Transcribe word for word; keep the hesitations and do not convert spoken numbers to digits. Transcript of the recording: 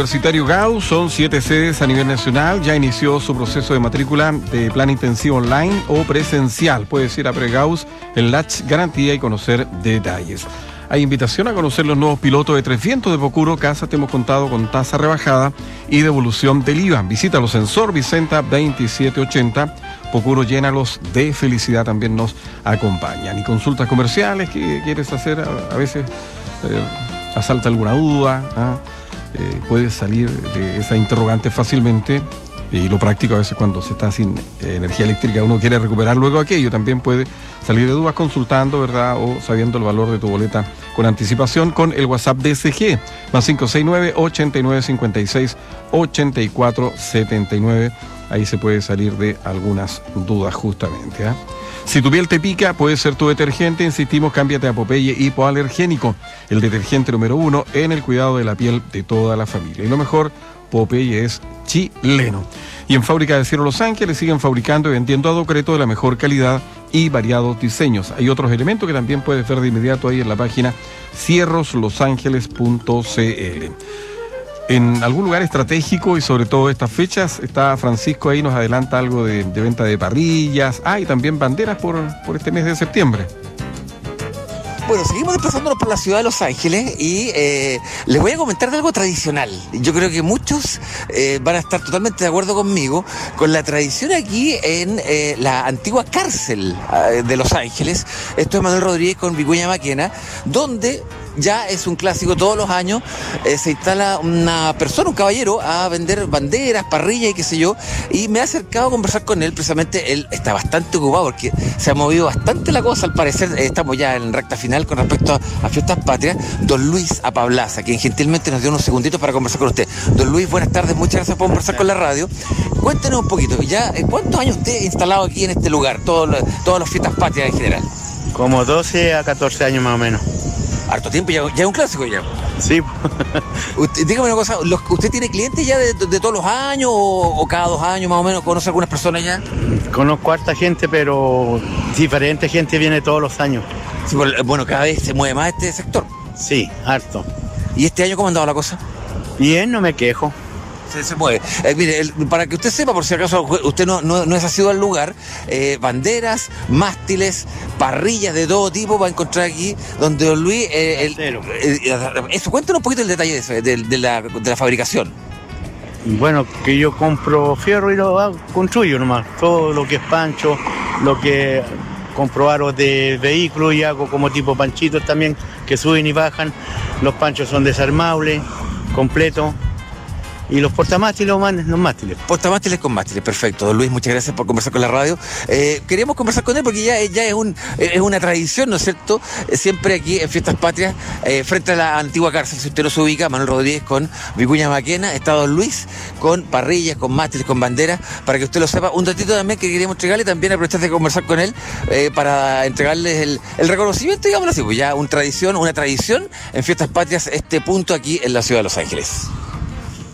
Universitario Gauss, son siete sedes a nivel nacional. Ya inició su proceso de matrícula de plan intensivo online o presencial. Puedes ir a Pregauss en Latch Garantía y conocer detalles. Hay invitación a conocer los nuevos pilotos de Tres Vientos de Pocuro. Casa, te hemos contado con tasa rebajada y devolución del I V A. Visítalos en Sor Vicenta veintisiete ochenta. Pocuro, llénalos de felicidad, también nos acompañan. Y consultas comerciales que quieres hacer, a, a veces eh, asalta alguna duda, ¿ah? eh, puedes salir de esa interrogante fácilmente. Y lo práctico a veces cuando se está sin eh, energía eléctrica, uno quiere recuperar luego aquello, también puede salir de dudas consultando, ¿verdad? O sabiendo el valor de tu boleta con anticipación con el WhatsApp D S G, más cinco seis nueve, ochenta y nueve, cincuenta y seis, ochenta y cuatro, setenta y nueve. Ahí se puede salir de algunas dudas justamente, ¿eh? Si tu piel te pica, puede ser tu detergente. Insistimos, cámbiate a Popeye Hipoalergénico, el detergente número uno en el cuidado de la piel de toda la familia. Y lo mejor, Popeye es chileno. Y en Fábrica de Cierro Los Ángeles siguen fabricando y vendiendo adocreto de la mejor calidad y variados diseños. Hay otros elementos que también puedes ver de inmediato ahí en la página cierros los ángeles punto c l. En algún lugar estratégico y sobre todo estas fechas, está Francisco ahí, nos adelanta algo de, de venta de parrillas, ah, y también banderas por, por este mes de septiembre. Bueno, seguimos desplazándonos por la ciudad de Los Ángeles y eh, les voy a comentar de algo tradicional. Yo creo que muchos eh, van a estar totalmente de acuerdo conmigo con la tradición aquí en eh, la antigua cárcel eh, de Los Ángeles. Esto es Manuel Rodríguez con Vicuña Maquena, donde ya es un clásico, todos los años eh, se instala una persona, un caballero, a vender banderas, parrillas y qué sé yo, y me he acercado a conversar con él. Precisamente él está bastante ocupado porque se ha movido bastante la cosa, al parecer eh, estamos ya en recta final con respecto a, a Fiestas Patrias. Don Luis Apablaza, quien gentilmente nos dio unos segunditos para conversar con usted. Don Luis, buenas tardes, muchas gracias por conversar con la radio. Cuéntenos un poquito, ya ¿cuántos años usted ha instalado aquí en este lugar, todo, todas las Fiestas Patrias en general? Como doce a catorce años más o menos. Harto tiempo, ya, ya es un clásico ya. Sí. Usted, dígame una cosa, ¿usted tiene clientes ya de, de todos los años o, o cada dos años más o menos? ¿Conoce algunas personas ya? Conozco harta gente, pero diferente gente viene todos los años. Sí, bueno, cada vez se mueve más este sector. Sí, harto. ¿Y este año cómo ha andado la cosa? Bien, no me quejo. Se, se mueve. Eh, mire, el, para que usted sepa, por si acaso usted no, no, no es asiduo al lugar, eh, banderas, mástiles, parrillas de todo tipo va a encontrar aquí, donde don Luis... Eh, el, eh, eso, cuéntenos un poquito el detalle de, eso, de, de, la, de la fabricación. Bueno, que yo compro fierro y lo hago, construyo nomás. Todo lo que es pancho, lo que compro aros de vehículos y hago como tipo panchitos también, que suben y bajan. Los panchos son desarmables, completos. Y los portamástiles, los mástiles. Portamástiles con mástiles, perfecto. Don Luis, muchas gracias por conversar con la radio. Eh, queríamos conversar con él porque ya, ya es, un, es una tradición, ¿no es cierto? Eh, siempre aquí en Fiestas Patrias, eh, frente a la antigua cárcel, si usted no se ubica, Manuel Rodríguez con Vicuña Maquena, está Don Luis con parrillas, con mástiles, con banderas, para que usted lo sepa. Un datito también que queríamos entregarle, también aprovechar de conversar con él eh, para entregarles el, el reconocimiento, digámoslo así, pues ya una tradición, una tradición en Fiestas Patrias, este punto aquí en la ciudad de Los Ángeles.